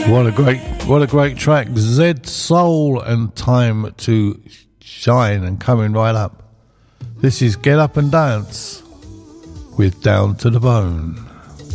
What a great track. Zed Soul and Time to Shine, and coming right up. This is Get Up and Dance with Down to the Bone.